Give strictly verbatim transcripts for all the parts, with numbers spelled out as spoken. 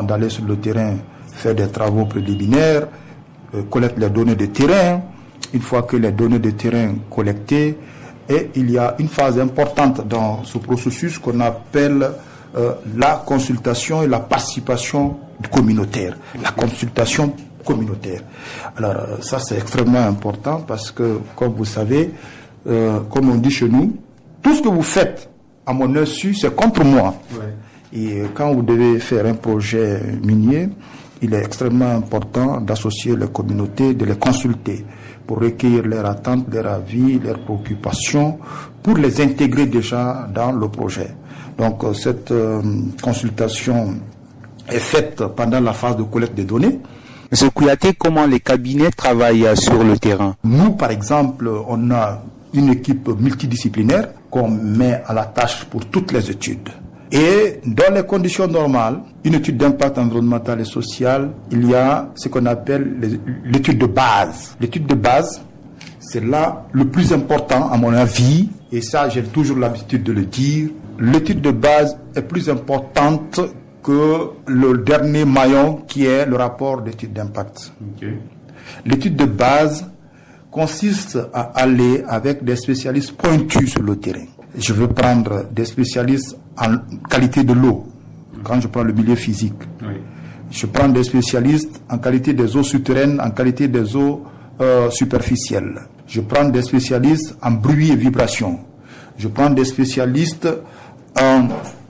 temps d'aller sur le terrain, faire des travaux préliminaires, euh, collecter les données de terrain. Une fois que les données de terrain collectées, et il y a une phase importante dans ce processus qu'on appelle euh, la consultation et la participation communautaire. La consultation communautaire. Alors euh, ça c'est extrêmement important parce que, comme vous savez, euh, comme on dit chez nous, tout ce que vous faites à mon insu, c'est contre moi. Ouais. Et quand vous devez faire un projet minier, il est extrêmement important d'associer les communautés, de les consulter pour recueillir leurs attentes, leurs avis, leurs préoccupations, pour les intégrer déjà dans le projet. Donc cette euh, consultation est faite pendant la phase de collecte des données. Monsieur Kouyaté, comment les cabinets travaillent sur le terrain? Nous, par exemple, on a une équipe multidisciplinaire qu'on met à la tâche pour toutes les études. Et dans les conditions normales, une étude d'impact environnemental et social, il y a ce qu'on appelle les, l'étude de base. L'étude de base, c'est là le plus important à mon avis, et ça j'ai toujours l'habitude de le dire. L'étude de base est plus importante que le dernier maillon qui est le rapport d'étude d'impact. Okay. L'étude de base consiste à aller avec des spécialistes pointus sur le terrain. Je veux prendre des spécialistes en qualité de l'eau, quand je prends le milieu physique. Oui. Je prends des spécialistes en qualité des eaux souterraines, en qualité des eaux euh, superficielles. Je prends des spécialistes en bruit et vibration. Je prends des spécialistes en,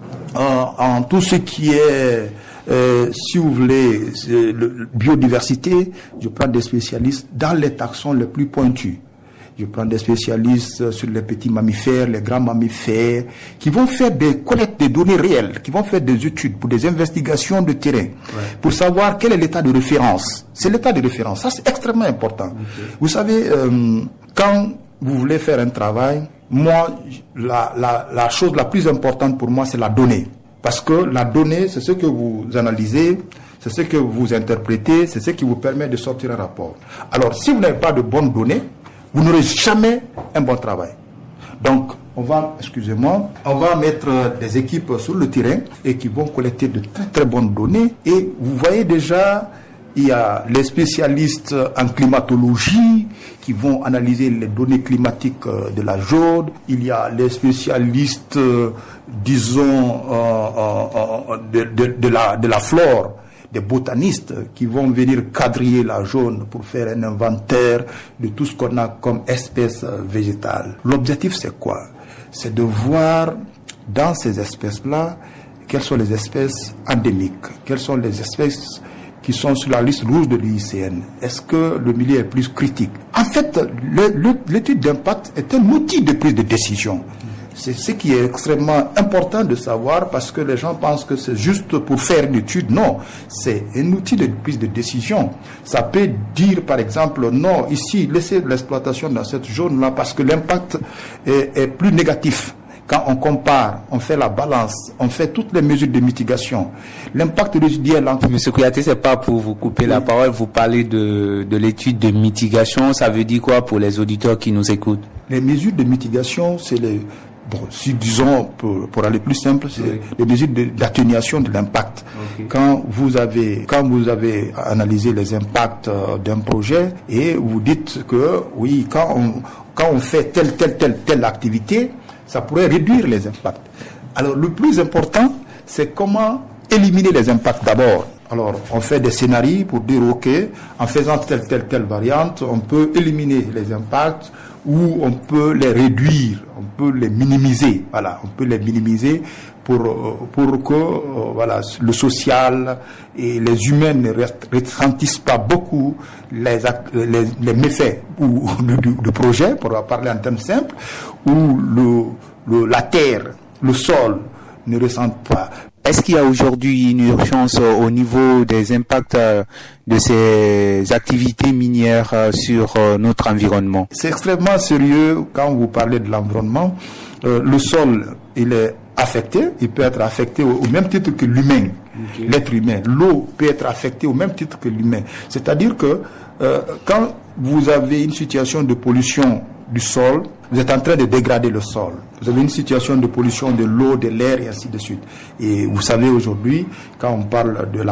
en, en tout ce qui est, euh, si vous voulez, le, biodiversité. Je prends des spécialistes dans les taxons les plus pointus. Je prends des spécialistes sur les petits mammifères, les grands mammifères, qui vont faire des collectes de données réelles, qui vont faire des études pour des investigations de terrain, ouais. Pour savoir quel est l'état de référence. C'est l'état de référence. Ça, c'est extrêmement important. Okay. Vous savez, euh, quand vous voulez faire un travail, moi, la, la, la chose la plus importante pour moi, c'est la donnée. Parce que la donnée, c'est ce que vous analysez, c'est ce que vous interprétez, c'est ce qui vous permet de sortir un rapport. Alors, si vous n'avez pas de bonnes données, vous n'aurez jamais un bon travail. Donc, on va, excusez-moi, on va mettre des équipes sur le terrain et qui vont collecter de très très bonnes données. Et vous voyez déjà, il y a les spécialistes en climatologie qui vont analyser les données climatiques de la zone. Il y a les spécialistes, disons, de, de, de, la, de la flore, des botanistes qui vont venir quadriller la zone pour faire un inventaire de tout ce qu'on a comme espèces végétales. L'objectif, c'est quoi? C'est de voir dans ces espèces-là quelles sont les espèces endémiques, quelles sont les espèces qui sont sur la liste rouge de l'U I C N. Est-ce que le milieu est plus critique? En fait, le, le, l'étude d'impact est un outil de prise de décision. C'est ce qui est extrêmement important de savoir parce que les gens pensent que c'est juste pour faire une étude. Non, c'est un outil de prise de décision. Ça peut dire par exemple, non, ici, laissez l'exploitation dans cette zone-là parce que l'impact est, est plus négatif. Quand on compare, on fait la balance, on fait toutes les mesures de mitigation. L'impact résiduel... Entre... Monsieur Kouyaté, c'est pas pour vous couper oui. la parole, vous parlez de, de l'étude de mitigation. Ça veut dire quoi pour les auditeurs qui nous écoutent? Les mesures de mitigation, c'est les... Bon, si disons, pour, pour aller plus simple, c'est oui. les mesures de, d'atténuation de l'impact. Okay. Quand vous avez, quand vous avez analysé les impacts euh, d'un projet et vous dites que, oui, quand on, quand on fait telle, telle, telle, telle activité, ça pourrait réduire les impacts. Alors, le plus important, c'est comment éliminer les impacts d'abord. Alors, on fait des scénarios pour dire, OK, en faisant telle, telle, telle variante, on peut éliminer les impacts ou on peut les réduire, on peut les minimiser. Voilà, on peut les minimiser pour, pour que euh, voilà, le social et les humains ne ressentissent pas beaucoup les, les, les méfaits ou, du, du projet, pour parler en termes simples, ou le, le, la terre, le sol ne ressentent pas. Est-ce qu'il y a aujourd'hui une urgence au niveau des impacts de ces activités minières sur notre environnement? C'est extrêmement sérieux quand vous parlez de l'environnement. Euh, le sol, il est affecté, il peut être affecté au, au même titre que l'humain, okay. L'être humain. L'eau peut être affectée au même titre que l'humain. C'est-à-dire que euh, quand vous avez une situation de pollution du sol, vous êtes en train de dégrader le sol. Vous avez une situation de pollution de l'eau, de l'air et ainsi de suite. Et vous savez aujourd'hui, quand on parle de la